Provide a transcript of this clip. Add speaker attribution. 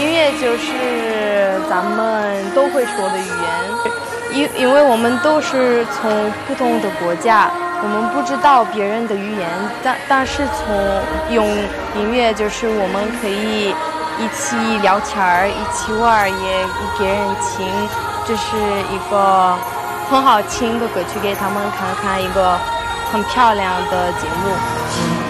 Speaker 1: 音乐就是咱们都会说的语言，因为我们都是从不同的国家，我们不知道别人的语言，但是用音乐就是我们可以一起聊天儿，一起玩，也给人听，这是一个很好听的歌曲，给他们看看一个很漂亮的节目。